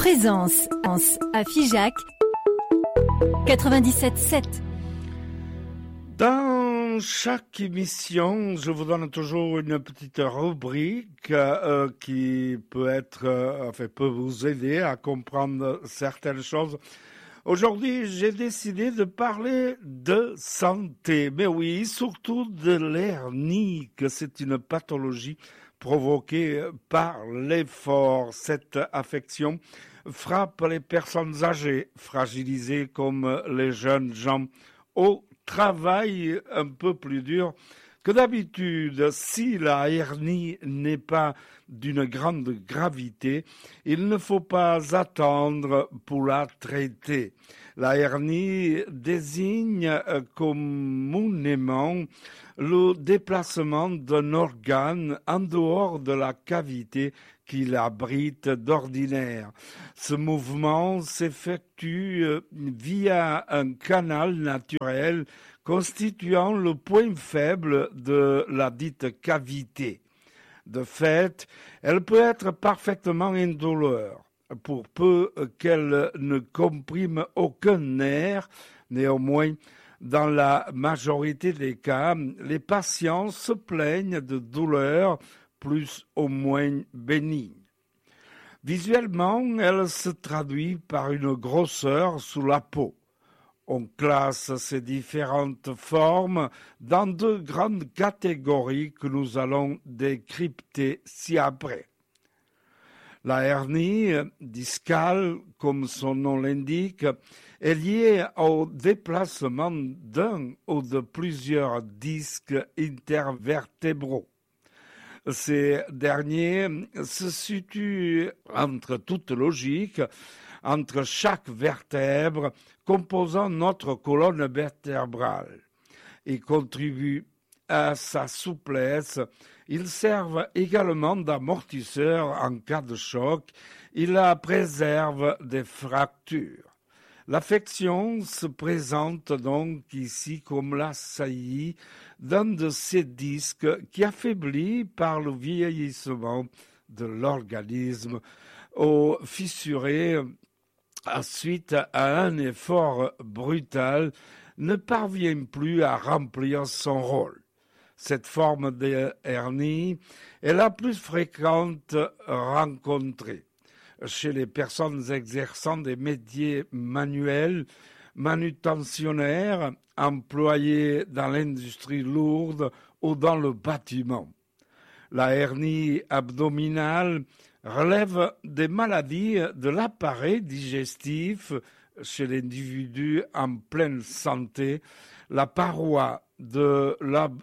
Présence à Figeac 97.7. Dans chaque émission, je vous donne toujours une petite rubrique qui peut vous aider à comprendre certaines choses. Aujourd'hui, j'ai décidé de parler de santé, mais oui, surtout de l'hernie, que c'est une pathologie provoquée par l'effort. Cette affection frappe les personnes âgées, fragilisées comme les jeunes gens, au travail un peu plus dur que d'habitude. Si la hernie n'est pas d'une grande gravité, il ne faut pas attendre pour la traiter. La hernie désigne communément le déplacement d'un organe en dehors de la cavité qui l'abrite d'ordinaire. Ce mouvement s'effectue via un canal naturel constituant le point faible de la dite cavité. De fait, elle peut être parfaitement indolore, pour peu qu'elle ne comprime aucun nerf. Néanmoins, dans la majorité des cas, les patients se plaignent de douleurs plus ou moins bénignes. Visuellement, elle se traduit par une grosseur sous la peau. On classe ces différentes formes dans deux grandes catégories que nous allons décrypter ci-après. La hernie discale, comme son nom l'indique, est liée au déplacement d'un ou de plusieurs disques intervertébraux. Ces derniers se situent, entre toute logique, entre chaque vertèbre composant notre colonne vertébrale. Ils contribuent à sa souplesse. Ils servent également d'amortisseurs en cas de choc. Ils la préservent des fractures. L'affection se présente donc ici comme la saillie d'un de ces disques qui affaiblit par le vieillissement de l'organisme ou fissuré suite à un effort brutal, ne parvient plus à remplir son rôle. Cette forme de hernie est la plus fréquente rencontrée chez les personnes exerçant des métiers manuels, manutentionnaires, employés dans l'industrie lourde ou dans le bâtiment. La hernie abdominale relève des maladies de l'appareil digestif chez l'individu en pleine santé. La paroi de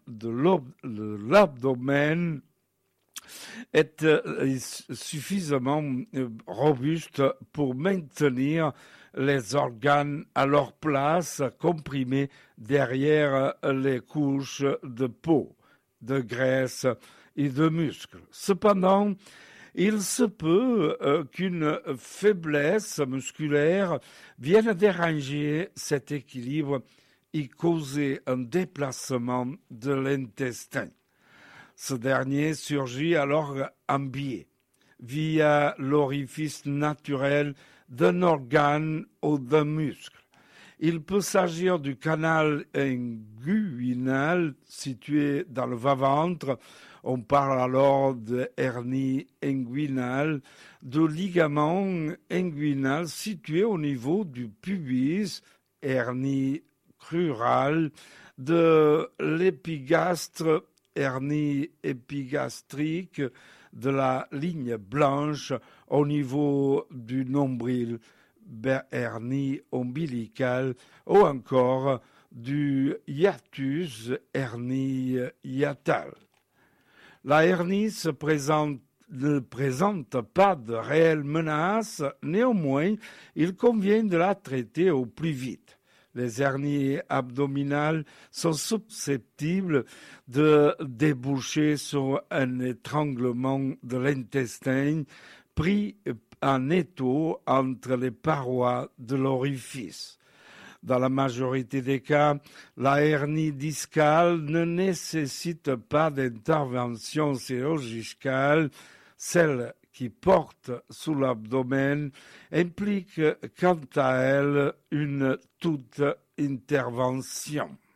l'abdomen est suffisamment robuste pour maintenir les organes à leur place, comprimés derrière les couches de peau, de graisse et de muscles. Cependant, il se peut qu'une faiblesse musculaire vienne déranger cet équilibre et causer un déplacement de l'intestin. Ce dernier surgit alors en biais, via l'orifice naturel d'un organe ou d'un muscle. Il peut s'agir du canal inguinal situé dans le bas-ventre. On parle alors de hernie inguinale, de ligament inguinal situé au niveau du pubis, hernie crurale, de l'épigastre, hernie épigastrique, de la ligne blanche au niveau du nombril, hernie ombilicale, ou encore du hiatus, hernie hiatale. La hernie ne présente pas de réelle menace, néanmoins, il convient de la traiter au plus vite. Les hernies abdominales sont susceptibles de déboucher sur un étranglement de l'intestin pris en étau entre les parois de l'orifice. Dans la majorité des cas, la hernie discale ne nécessite pas d'intervention chirurgicale. Celle qui porte sous l'abdomen implique quant à elle une toute intervention.